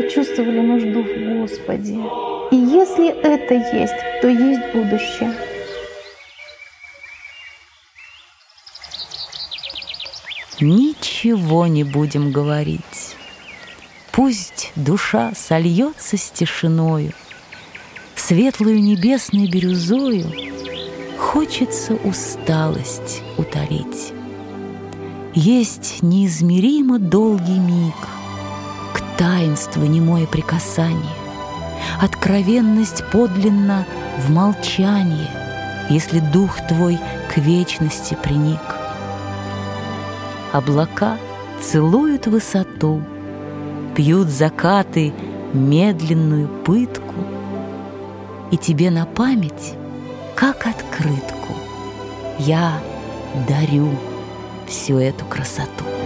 почувствовали нужду в Господе. И если это есть, то есть будущее. Ничего не будем говорить. Пусть душа сольется с тишиною, светлую небесной бирюзою хочется усталость утолить. Есть неизмеримо долгий миг, к таинству немое прикасание, откровенность подлинна в молчании, если дух твой к вечности приник. Облака целуют высоту, пьют закаты медленную пытку, и тебе на память, как открытку, я дарю всю эту красоту.